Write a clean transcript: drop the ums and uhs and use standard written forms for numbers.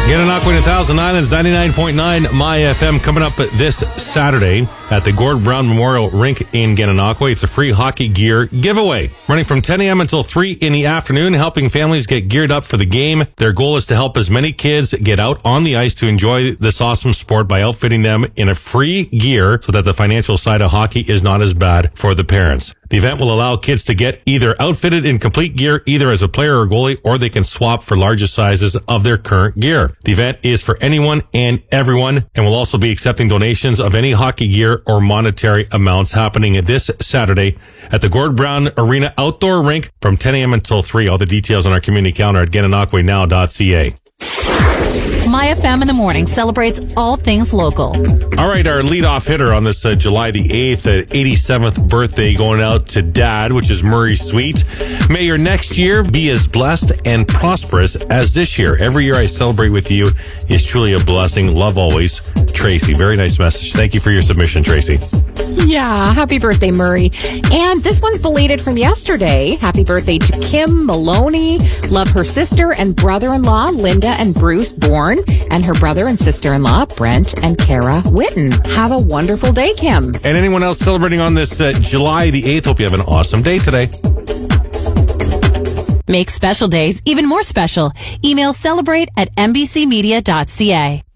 Gananoque and Thousand Islands, 99.9 My FM, coming up this Saturday at the Gord Brown Memorial Rink in Gananoque. It's a free hockey gear giveaway. Running from 10 a.m. until 3 in the afternoon, helping families get geared up for the game. Their goal is to help as many kids get out on the ice to enjoy this awesome sport by outfitting them in a free gear so that the financial side of hockey is not as bad for the parents. The event will allow kids to get either outfitted in complete gear, either as a player or goalie, or they can swap for larger sizes of their current gear. The event is for anyone and everyone, and will also be accepting donations of any hockey gear or monetary amounts, happening this Saturday at the Gord Brown Arena Outdoor Rink from 10 a.m. until 3. All the details on our community calendar at gananoquenow.ca. My FM in the morning celebrates all things local. All right, our leadoff hitter on this July the 8th, 87th birthday, going out to Dad, which is Murray Sweet. May your next year be as blessed and prosperous as this year. Every year I celebrate with you is truly a blessing. Love always. Tracy, very nice message. Thank you for your submission, Tracy. Yeah, happy birthday, Murray. And this one's belated from yesterday. Happy birthday to Kim Maloney. Love her sister and brother-in-law, Linda and Bruce Bourne, and her brother and sister-in-law, Brent and Kara Witten. Have a wonderful day, Kim. And anyone else celebrating on this July the 8th, hope you have an awesome day today. Make special days even more special. Email celebrate@nbcmedia.ca.